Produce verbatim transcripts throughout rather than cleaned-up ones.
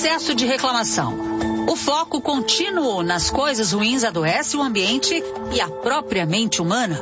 excesso de reclamação. O foco contínuo nas coisas ruins adoece o ambiente e a própria mente humana.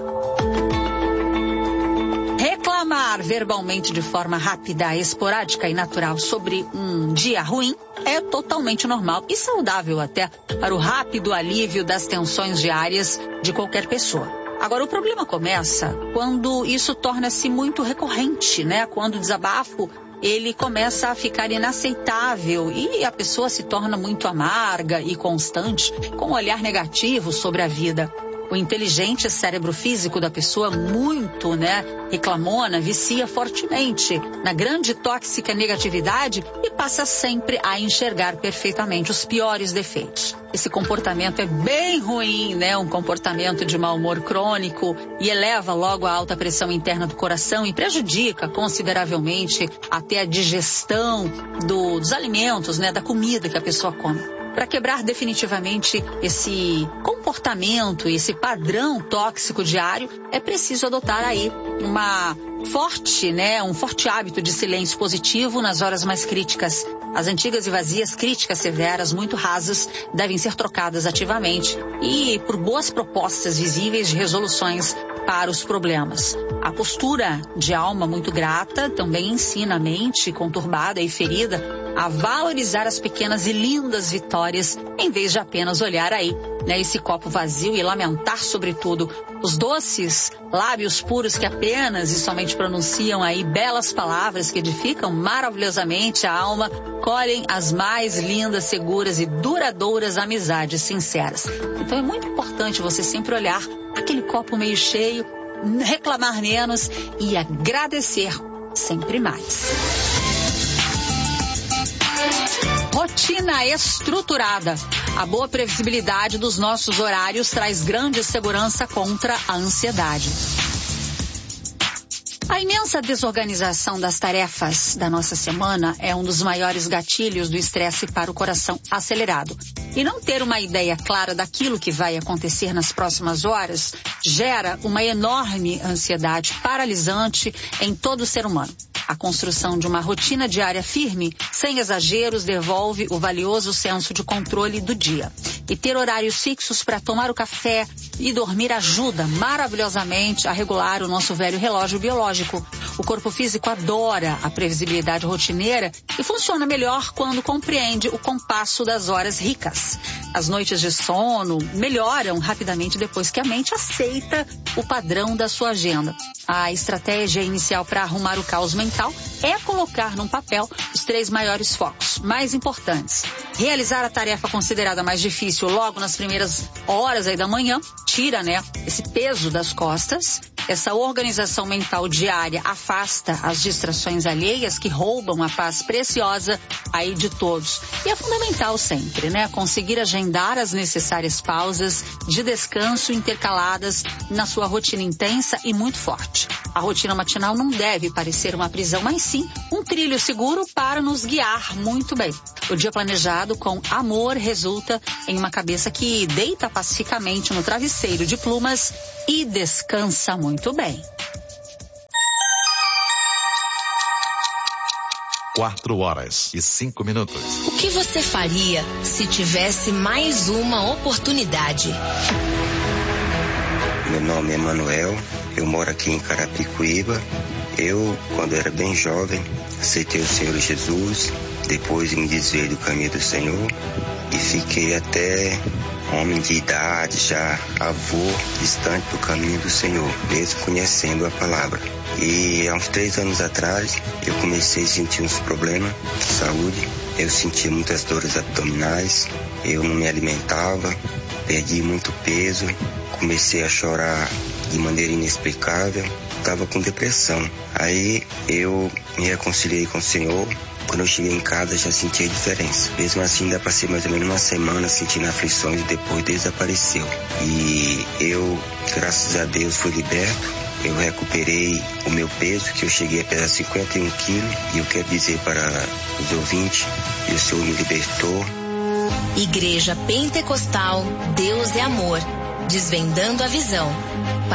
Reclamar verbalmente de forma rápida, esporádica e natural sobre um dia ruim é totalmente normal e saudável até para o rápido alívio das tensões diárias de qualquer pessoa. Agora, o problema começa quando isso torna-se muito recorrente, né? Quando o desabafo ele começa a ficar inaceitável e a pessoa se torna muito amarga e constante, com um olhar negativo sobre a vida. O inteligente cérebro físico da pessoa, muito, né, reclamona, vicia fortemente na grande tóxica negatividade e passa sempre a enxergar perfeitamente os piores defeitos. Esse comportamento é bem ruim, né, um comportamento de mau humor crônico e eleva logo a alta pressão interna do coração e prejudica consideravelmente até a digestão do, dos alimentos, né, da comida que a pessoa come. Para quebrar definitivamente esse comportamento, esse padrão tóxico diário, é preciso adotar aí uma forte, né, um forte hábito de silêncio positivo nas horas mais críticas. As antigas e vazias críticas severas, muito rasas, devem ser trocadas ativamente e por boas propostas visíveis de resoluções para os problemas. A postura de alma muito grata também ensina a mente conturbada e ferida a valorizar as pequenas e lindas vitórias, em vez de apenas olhar aí, né, esse copo vazio e lamentar, sobretudo, os doces lábios puros que apenas e somente pronunciam aí belas palavras que edificam maravilhosamente a alma, colhem as mais lindas, seguras e duradouras amizades sinceras. Então é muito importante você sempre olhar aquele copo meio cheio, reclamar menos e agradecer sempre mais. Rotina estruturada. A boa previsibilidade dos nossos horários traz grande segurança contra a ansiedade. A imensa desorganização das tarefas da nossa semana é um dos maiores gatilhos do estresse para o coração acelerado. E não ter uma ideia clara daquilo que vai acontecer nas próximas horas gera uma enorme ansiedade paralisante em todo ser humano. A construção de uma rotina diária firme, sem exageros, devolve o valioso senso de controle do dia. E ter horários fixos para tomar o café e dormir ajuda maravilhosamente a regular o nosso velho relógio biológico. O corpo físico adora a previsibilidade rotineira e funciona melhor quando compreende o compasso das horas ricas. As noites de sono melhoram rapidamente depois que a mente aceita o padrão da sua agenda. A estratégia inicial para arrumar o caos mental é colocar num papel os três maiores focos mais importantes. Realizar a tarefa considerada mais difícil logo nas primeiras horas aí da manhã, tira, né, esse peso das costas. Essa organização mental diária afasta as distrações alheias que roubam a paz preciosa aí de todos. E é fundamental sempre, né, conseguir agendar as necessárias pausas de descanso intercaladas na sua rotina intensa e muito forte. A rotina matinal não deve parecer uma prisão, mas sim um trilho seguro para nos guiar muito bem. O dia planejado com amor resulta em uma cabeça que deita pacificamente no travesseiro de plumas e descansa muito bem. Quatro horas e cinco minutos. O que você faria se tivesse mais uma oportunidade? Meu nome é Manuel, eu moro aqui em Carapicuíba. Eu, quando era bem jovem, aceitei o Senhor Jesus, depois me desviei do caminho do Senhor e fiquei até homem de idade, já avô, distante do caminho do Senhor, mesmo conhecendo a palavra. E há uns três anos atrás, eu comecei a sentir uns problemas de saúde. Eu sentia muitas dores abdominais, eu não me alimentava, perdi muito peso, comecei a chorar de maneira inexplicável, estava com depressão. Aí eu me reconciliei com o Senhor. Quando eu cheguei em casa já senti a diferença. Mesmo assim ainda passei mais ou menos uma semana sentindo aflições e depois desapareceu. E eu, graças a Deus, fui liberto. Eu recuperei o meu peso, que eu cheguei a pesar cinquenta e um quilos. E eu quero dizer para os ouvintes que o Senhor me libertou. Igreja Pentecostal, Deus é Amor. Desvendando a visão.